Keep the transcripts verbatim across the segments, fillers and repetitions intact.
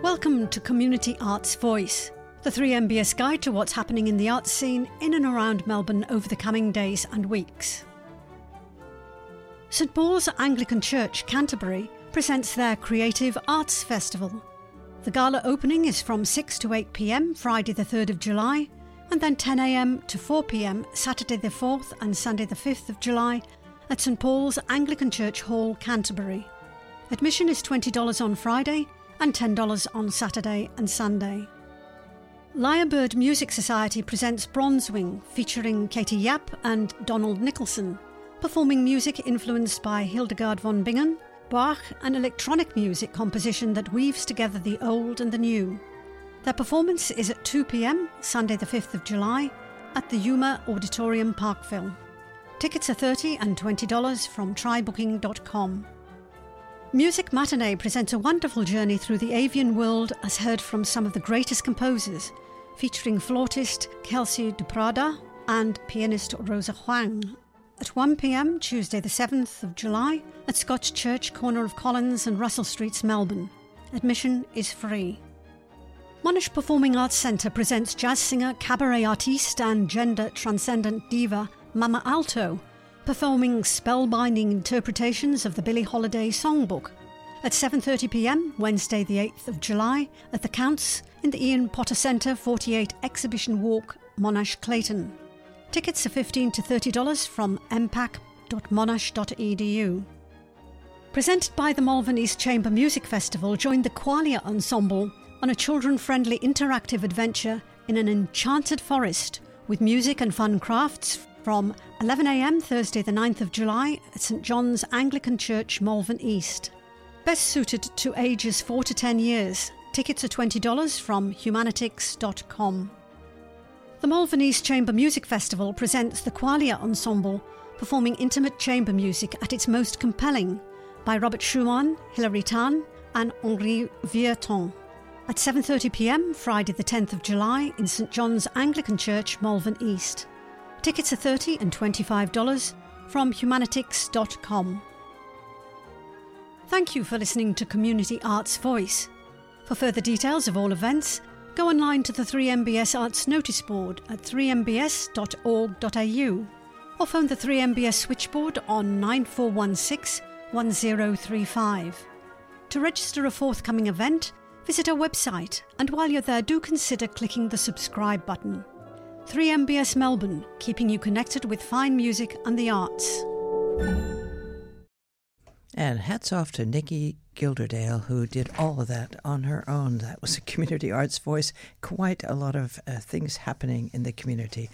Welcome to Community Arts Voice, the three M B S guide to what's happening in the arts scene in and around Melbourne over the coming days and weeks. St Paul's Anglican Church, Canterbury, presents their Creative Arts Festival. The gala opening is from six to eight p m Friday the third of July, and then ten a m to four p m Saturday the fourth and Sunday the fifth of July at St Paul's Anglican Church Hall, Canterbury. Admission is twenty dollars on Friday and ten dollars on Saturday and Sunday. Lyrebird Music Society presents Bronzewing, featuring Katie Yap and Donald Nicholson, performing music influenced by Hildegard von Bingen, Bach and electronic music composition that weaves together the old and the new. Their performance is at two p m Sunday the fifth of July at the Yuma Auditorium, Parkville. Tickets are thirty dollars and twenty dollars from try booking dot com. Music Matinee presents a wonderful journey through the avian world as heard from some of the greatest composers, featuring flautist Kelsey Duprada and pianist Rosa Huang. At one p m Tuesday the seventh of July at Scotch Church, corner of Collins and Russell Streets, Melbourne. Admission is free. Monash Performing Arts Centre presents jazz singer, cabaret artiste and gender transcendent diva Mama Alto, performing spellbinding interpretations of the Billie Holiday songbook at seven thirty p m Wednesday the eighth of July at the Counts in the Ian Potter Centre, forty-eight Exhibition Walk, Monash, Clayton. Tickets are fifteen dollars to thirty dollars from m pac dot monash dot e d u. Presented by the Malvern East Chamber Music Festival, join the Qualia Ensemble on a children-friendly interactive adventure in an enchanted forest with music and fun crafts from eleven a m Thursday the ninth of July at St John's Anglican Church, Malvern East. Best suited to ages four to ten years. Tickets are twenty dollars from humanitix dot com. The Malvern East Chamber Music Festival presents the Qualia Ensemble, performing intimate chamber music at its most compelling by Robert Schumann, Hilary Tan and Henri Vierton at seven thirty p m Friday the tenth of July in St John's Anglican Church, Malvern East. Tickets are thirty dollars and twenty-five dollars from humanitix dot com. Thank you for listening to Community Arts Voice. For further details of all events, go online to the three M B S Arts Notice Board at three m b s dot org dot a u or phone the three M B S switchboard on nine four one six, one zero three five. To register a forthcoming event, visit our website, and while you're there, do consider clicking the subscribe button. three M B S Melbourne, keeping you connected with fine music and the arts. And hats off to Nikki Gilderdale, who did all of that on her own. That was a Community Arts Voice. Quite a lot of uh, things happening in the community.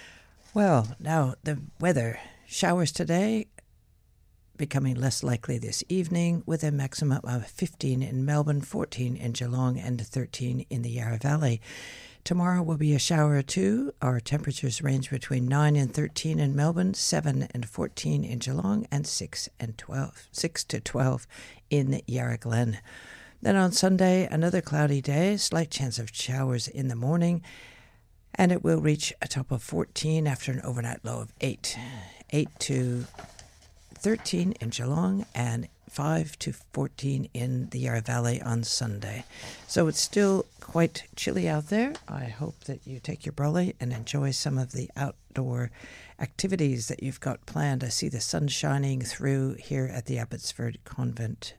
Well, now the weather. Showers today, becoming less likely this evening, with a maximum of fifteen in Melbourne, fourteen in Geelong, and thirteen in the Yarra Valley. Tomorrow will be a shower or two. Our temperatures range between nine and thirteen in Melbourne, seven and fourteen in Geelong, and six and twelve, six to twelve in Yarra Glen. Then on Sunday, another cloudy day, slight chance of showers in the morning, and it will reach a top of fourteen after an overnight low of eight. eight to thirteen in Geelong, and five to fourteen in the Yarra Valley on Sunday. So it's still quite chilly out there. I hope that you take your brolly and enjoy some of the outdoor activities that you've got planned. I see the sun shining through here at the Abbotsford Convent,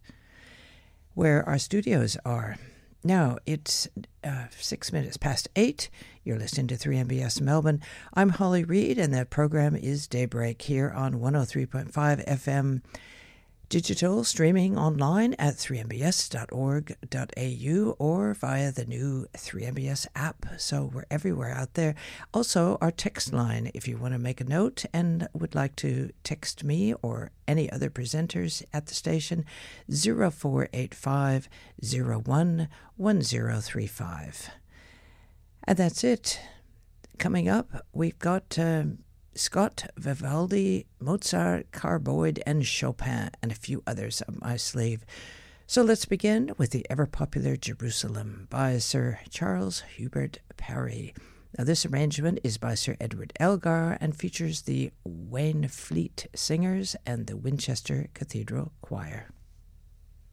where our studios are. Now, it's uh, six minutes past eight. You're listening to three M B S Melbourne. I'm Holly Reid, and the program is Daybreak here on one oh three point five F M digital, streaming online at three m b s dot org dot a u or via the new three M B S app. So we're everywhere out there. Also, our text line, if you want to make a note and would like to text me or any other presenters at the station, zero four eight five, zero one, one zero three five. And that's it. Coming up, we've got Uh, Scott, Vivaldi, Mozart, Carboyd, and Chopin, and a few others up my sleeve. So let's begin with the ever-popular Jerusalem by Sir Charles Hubert Parry. Now, this arrangement is by Sir Edward Elgar and features the Waynflete Singers and the Winchester Cathedral Choir.